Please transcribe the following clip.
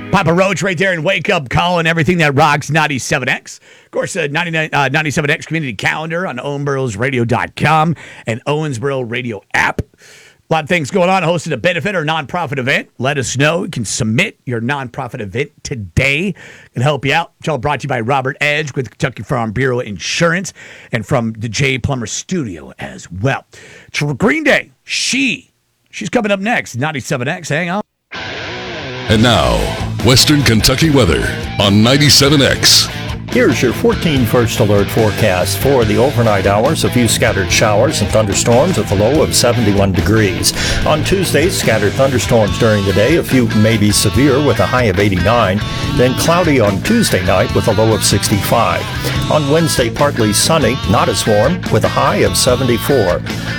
Papa Roach right there and Wake Up Call and everything that rocks 97X. Of course, 97X community calendar on owensbororadio.com and Owensboro Radio app. A lot of things going on. Hosted a benefit or nonprofit event. Let us know. You can submit your nonprofit event today. Can help you out. It's all brought to you by Robert Edge with Kentucky Farm Bureau Insurance and from the J Plummer Studio as well. So Green Day, she's coming up next. 97X. Hang on. And now, Western Kentucky weather on 97X. Here's your 14 first alert forecast for the overnight hours. A few scattered showers and thunderstorms with a low of 71 degrees. On Tuesday, scattered thunderstorms during the day, a few maybe severe with a high of 89. Then cloudy on Tuesday night with a low of 65. On Wednesday, partly sunny, not as warm, with a high of 74.